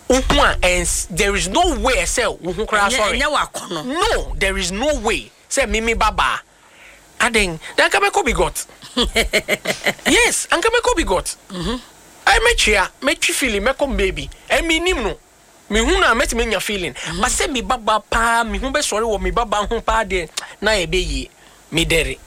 And there is no way I say sorry. No, there is no way. Say Mimi Baba. Adding that Kameko be got. Yes, and Kameko be got. I met you feeling, Mekom baby. And me nimno. Me huna met me your feeling. But say me Baba pa, me humbe sorry or me Baba hum pa de na ebe me dere.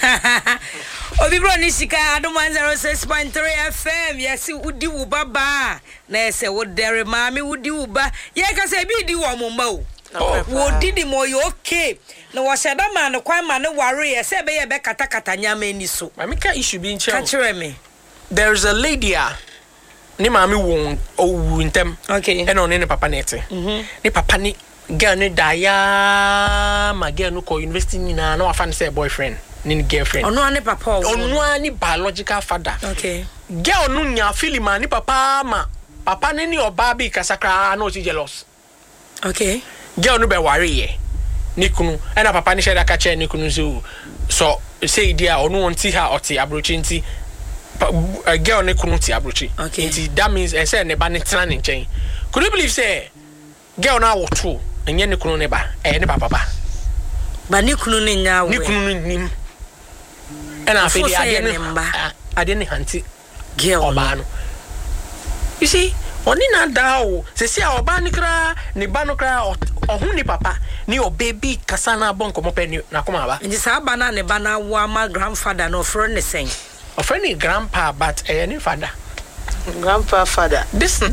Obibro Nishika Adom 106.3 FM. Yes, udi wo baba. Na se wo dere maami udi wo ba. Ye ka se bi di wo momma o. Wo didi mo yo okay. Na wo shada ma no kwan ma no ware ye se be ye be kata nyama ni so. Mami ka issue bi nche. Ka chere me. There's a lady ni maami won owu ntem. Okay. E no ne papa nete. Ni papa ni girl ni daya ma girl no ko university ni na wa fan say boyfriend. Ni girlfriend. Ono ani papa o. Ono ani biological father. Okay. Girl no nya feeling ma ni papa ma. Papa ni oba bi kasakra na o ti jealous. Okay. Girl no be worry ye. Ni kunu. E na papa ni sheda ka che ni kunu so say dia ono onti ha oti abrochi nti girl ni kunu ti abrochi. Okay. Nti that means e say ne ba ni tena ni nchen. Could you believe say girl na wo to enye ni kunu ne ba ne papa ba. Ba ni kunu ni nya wo. Ni kunu ni and I feel I didn't hunt it. Girl, Obano. You see, only na dao. Se si Obani kra, ni bano kra, or who ni papa, ni o baby kasana bon komo pe ni na koma ba. Ndi sa bana ne bana wa my grandfather no friend the same. Of any grandpa, but any father. Grandpa, father. This,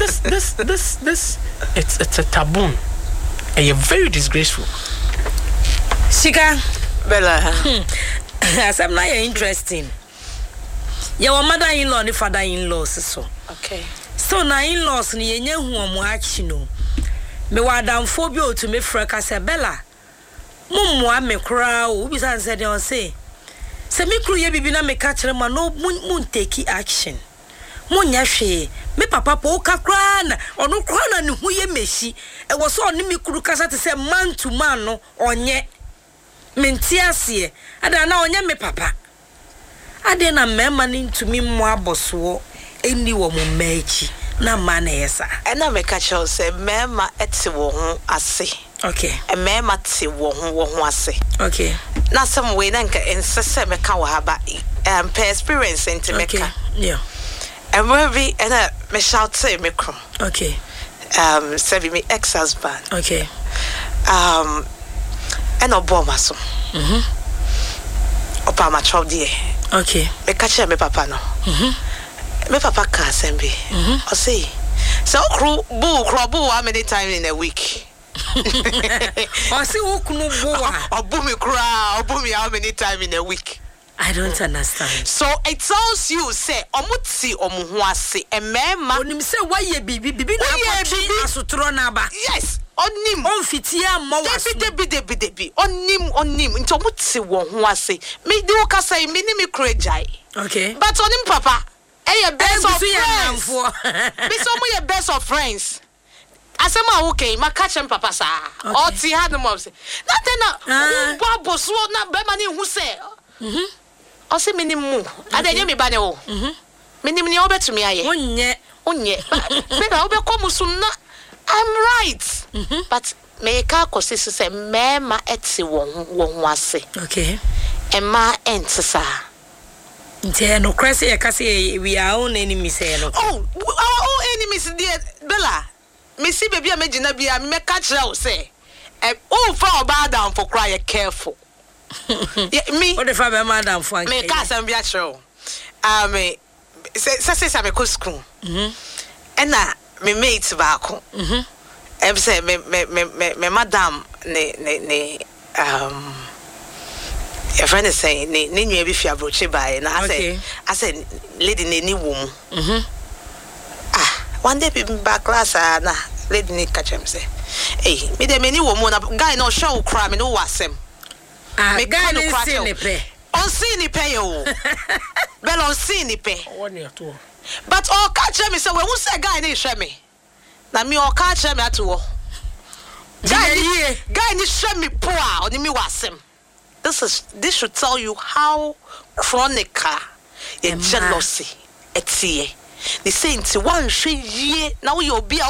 it's a taboo. And you're very disgraceful. Shika. Bella. As I'm not interesting. Your mother-in-law and father-in-law so. Okay. So na in-laws ni yenye huomu achino. Me wadamphobia to me freka se Bella. Mumwa me kra o bisa said on say. Se me kru ye bibi na me ka kire ma no mun take action. Munya hwe me papa po kakra na onu kra na ne hu ye meshi. E wo so oni me kru kasa te se man to man no onye. Mentiasie ada na onye me papa ade na mema ni ntumi mo aboso eni wo mo machi na ma na yesa ena me ka cho se mema eti wo ho ase. Okay. E mema ti wo ho ase. Okay. Na some way na nka ensese me ka wo haba per experience enti me ka. Yeah. And maybe ena me shout say me krom. Okay. Say me ex-husband. Okay. And Obama so. Obama chop die. Okay. Me catch me papa no. Me papa ka sembe. O say. So boo how many times in a week? O say wo kunu bo Obu me cry, obu me how many times in a week? I don't understand. So it tells you say omuti omuhu ase emema onim say waye bibi na akotwe asotro na ba. Yes. Onim onfitia mo waso debi onim nti omuti wo ho ase me di wo kasa me ni me krejai. Okay. But onim papa e best of friends. Me so mo ye best of friends. Asema okay ma catch him papa sa o ti ha no mo say na then na boso na be ma ni hu say o se minimum adenye me ba ne wo minimum ni obetumi aye onye me ba obekomu so na I'm right. But me ka kosisi se mema eti wo ase. Okay. Emma entisa. Nte no krese e kase we are own enemies e no. Oh, our own enemies dear Bella. Me see baby amegina bia me ka kire wo se. Oh for oba down for cry careful. Me. What if I be madam for me ka sam bia kire wo. Me say me ko school. Ena me mate baako. Say me madam ne your friend is saying ne nwa bi fi abroche bae na I said lady ne ni wo mu. One day people back class na lady ne catch him say hey me de me ni wo mu na guy no show cry me no wasem. Me guy no see ni pe. On see ni pe yo. Bel on see ni pe. What near to? But all catch me say we who say guy ni hwe me. Na me all catch me ato. Guy ni hwe me poa oni me wasem. This should tell you how chronic your jealousy etie. They say nti wan hwe yie na wo ye obi